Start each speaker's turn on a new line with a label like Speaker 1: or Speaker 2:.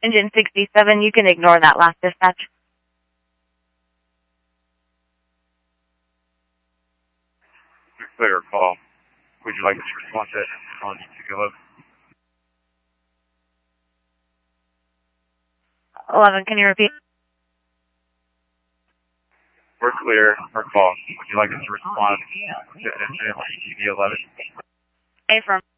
Speaker 1: Engine 67, you can ignore that last dispatch.
Speaker 2: Clear call. Would you like us to respond to it on D2
Speaker 1: 11, can you repeat?
Speaker 2: We're clear. Our call. Would you like us to respond to an incident on ETV 11?
Speaker 1: Affirm.